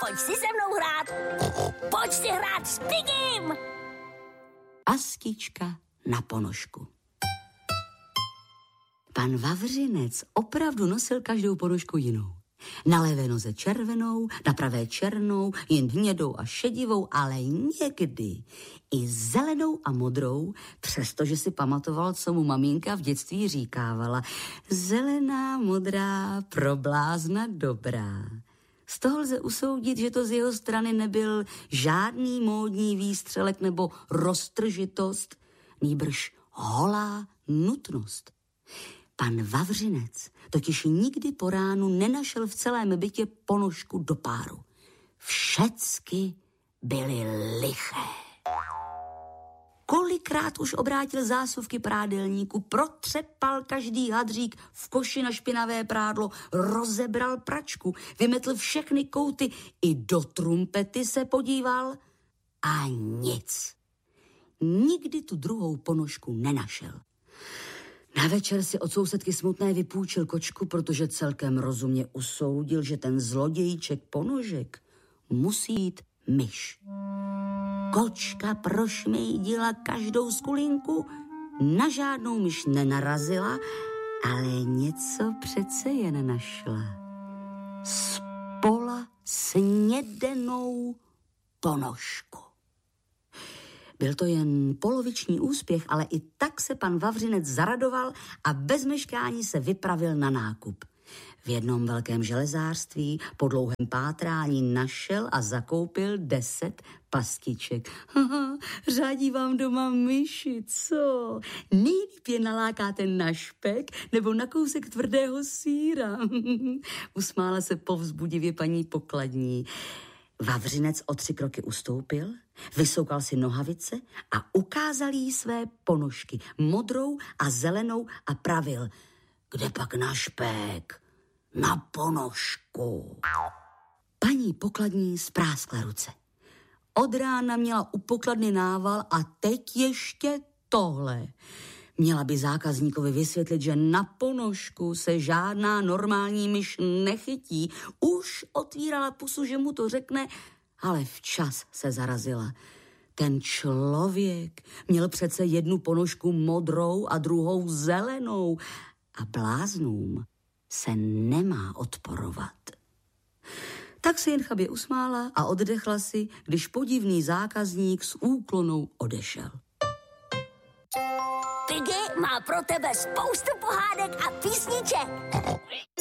pojď si se mnou hrát. Pojď si hrát s Pigim. Pastička na ponožku. Pan Vavřinec opravdu nosil každou ponožku jinou. Na levé noze červenou, na pravé černou, jen hnědou a šedivou, ale někdy i zelenou a modrou, přestože si pamatoval, co mu maminka v dětství říkávala. Zelená, modrá, pro blázna dobrá. Z toho lze usoudit, že to z jeho strany nebyl žádný módní výstřelek nebo roztržitost, nýbrž holá nutnost. Pan Vavřinec totiž nikdy po ránu nenašel v celém bytě ponožku do páru. Všecky byly liché. Kolikrát už obrátil zásuvky prádelníku, protřepal každý hadřík v koši na špinavé prádlo, rozebral pračku, vymetl všechny kouty, i do trumpety se podíval a nic. Nikdy tu druhou ponožku nenašel. Na večer si od sousedky Smutné vypůjčil kočku, protože celkem rozumně usoudil, že ten zlodějíček ponožek musí jít myš. Kočka prošmejdila každou skulinku, na žádnou myš nenarazila, ale něco přece jen našla. Spola snědenou ponožku. Byl to jen poloviční úspěch, ale i tak se pan Vavřinec zaradoval a bez meškání se vypravil na nákup. V jednom velkém železářství po dlouhém pátrání našel a zakoupil 10 pastiček. Řádí vám doma myši, co? Nejlíp je nalákáte na špek nebo na kousek tvrdého sýra. Usmála se povzbudivě paní pokladní. Vavřinec o 3 kroky ustoupil, vysoukal si nohavice a ukázal jí své ponožky, modrou a zelenou, a pravil: kde pak na špek? Na ponožku. Paní pokladní spráskla ruce. Od rána měla u pokladny nával a teď ještě tohle. Měla by zákazníkovi vysvětlit, že na ponožku se žádná normální myš nechytí. Už otvírala pusu, že mu to řekne, ale včas se zarazila. Ten člověk měl přece jednu ponožku modrou a druhou zelenou a bláznům se nemá odporovat. Tak se jen chabě usmála a oddechla si, když podivný zákazník s úklonou odešel. Piggy má pro tebe spoustu pohádek a písniček.